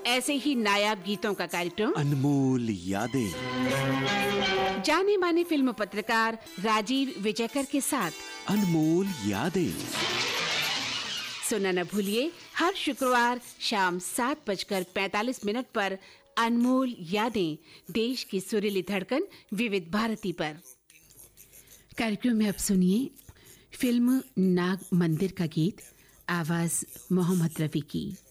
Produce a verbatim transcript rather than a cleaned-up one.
ऐसे ही नायाब गीतों का कार्यक्रम अनमोल यादें, जाने माने फिल्म पत्रकार राजीव विजयकर के साथ अनमोल यादें सुनना न भूलिए हर शुक्रवार शाम सात बजकर पैंतालीस मिनट पर अनमोल यादें, देश की सुरीली धड़कन विविध भारती पर। कार्यक्रम में अब सुनिए फिल्म नाग मंदिर का गीत, आवाज मोहम्मद रफी की।